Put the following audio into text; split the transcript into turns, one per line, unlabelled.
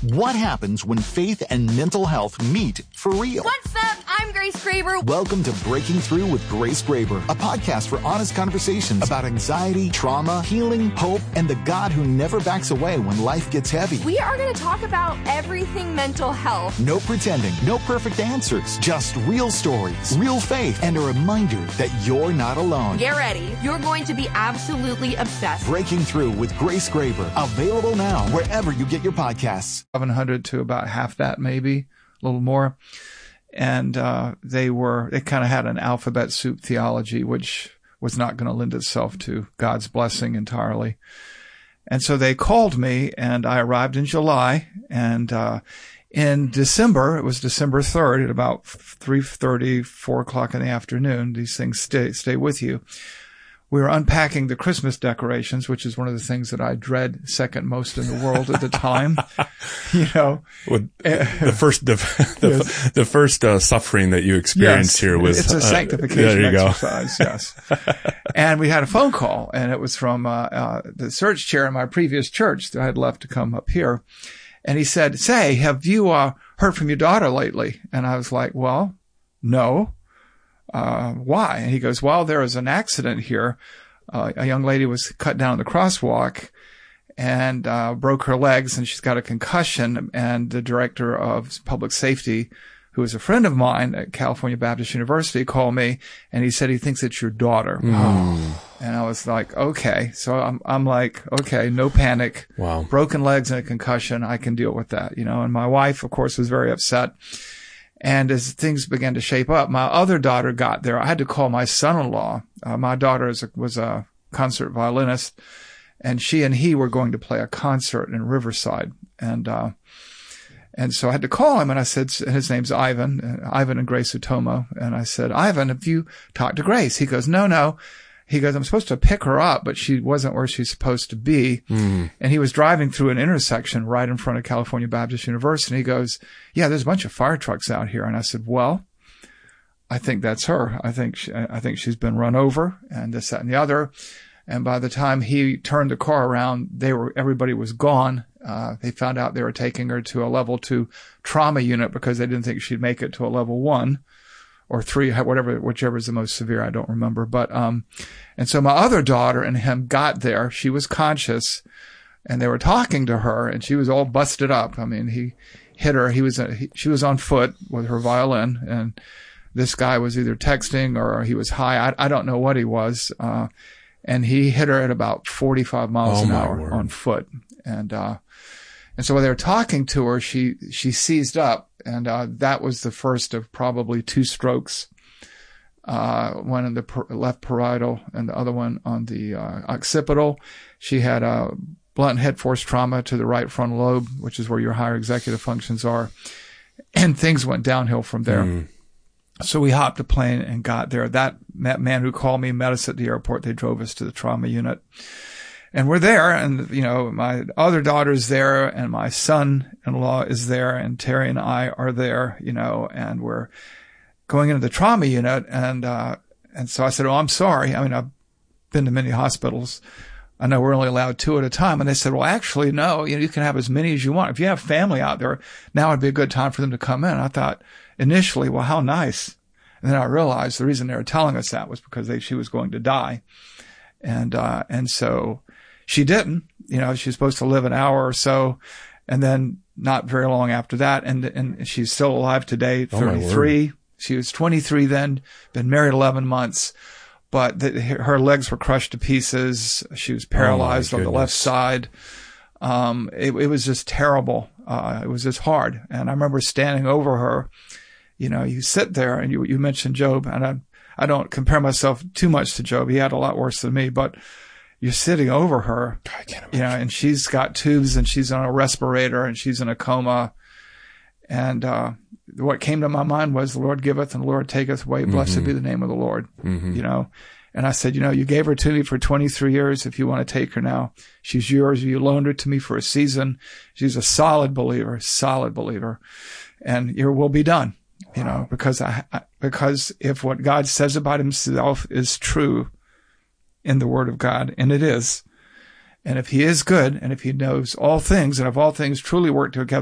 What happens when faith and mental health meet for real?
What's up? I'm Grace Graber.
Welcome to Breaking Through with Grace Graber, a podcast for honest conversations about anxiety, trauma, healing, hope, and the God who never backs away when life gets heavy.
We are going to talk about everything mental health.
No pretending, no perfect answers, just real stories, real faith, and a reminder that you're not alone.
Get ready. You're going to be absolutely obsessed.
Breaking Through with Grace Graber, available now wherever you get your podcasts.
700 to about half that, maybe a little more. And they kind of had an alphabet soup theology, which was not going to lend itself to God's blessing entirely. And so they called me, and I arrived in July. And in December, it was December 3rd at about 3:30, 4 o'clock in the afternoon. These things stay with you. We were unpacking the Christmas decorations, which is one of the things that I dread second most in the world at the time. You know,
well, the first suffering that you experienced here was
it's a sanctification
there you
exercise.
Go.
Yes, and we had a phone call, and it was from the search chair in my previous church that I had left to come up here, and he said, "Say, have you heard from your daughter lately?" And I was like, "Well, no." Why? And he goes, well, there was an accident here. A young lady was cut down the crosswalk and broke her legs, and she's got a concussion. And the director of public safety, who is a friend of mine at California Baptist University, called me, and he said he thinks it's your daughter. And I was like, okay. So I'm like, okay, no panic.
Wow.
Broken legs and a concussion, I can deal with that, you know. And my wife, of course, was very upset. And as things began to shape up, my other daughter got there. I had to call my son-in-law. My daughter was a concert violinist, and she and he were going to play a concert in Riverside. And so I had to call him, and I said, his name's Ivan and Grace Utomo. And I said, Ivan, have you talked to Grace? He goes, no. He goes, I'm supposed to pick her up, but she wasn't where she's supposed to be. And he was driving through an intersection right in front of California Baptist University. And he goes, yeah, there's a bunch of fire trucks out here. And I said, well, I think that's her. I think she's been run over and this, that, and the other. And by the time he turned the car around, everybody was gone. They found out they were taking her to a level 2 trauma unit because they didn't think she'd make it to a level 1. Or 3, whichever is the most severe, I don't remember. But, and so my other daughter and him got there. She was conscious, and they were talking to her, and she was all busted up. I mean, he hit her. She was on foot with her violin, and this guy was either texting or he was high. I don't know what he was. And he hit her at about 45 miles an hour on foot. And so when they were talking to her, she seized up. And that was the first of probably 2 strokes, one in the left parietal and the other one on the occipital. She had a blunt head force trauma to the right frontal lobe, which is where your higher executive functions are. And things went downhill from there. So we hopped a plane and got there. That man who called me met us at the airport. They drove us to the trauma unit. And we're there, and, you know, my other daughter's there, and my son-in-law is there, and Terry and I are there, you know, and we're going into the trauma unit. And so I said, oh, I'm sorry. I mean, I've been to many hospitals. I know we're only allowed 2 at a time. And they said, well, actually, no, you know, you can have as many as you want. If you have family out there, now would be a good time for them to come in. I thought initially, well, how nice. And then I realized the reason they were telling us that was because she was going to die. And so she didn't, you know, she's supposed to live an hour or so, and then not very long after that. And she's still alive today, 33. She was 23 then, been married 11 months, but her legs were crushed to pieces. She was paralyzed on the left side. It was just terrible. It was just hard. And I remember standing over her. You know, you sit there, and you mentioned Job, and I don't compare myself too much to Job. He had a lot worse than me, but you're sitting over her,
I can't imagine.
You know, and she's got tubes, and she's on a respirator, and she's in a coma. And what came to my mind was, the Lord giveth and the Lord taketh away. Blessed be the name of the Lord, you know. And I said, you know, you gave her to me for 23 years. If you want to take her now, she's yours. You loaned her to me for a season. She's a solid believer. And your will be done, you know, because if what God says about himself is true in the word of God, and it is, and if he is good, and if he knows all things, and if all things truly work together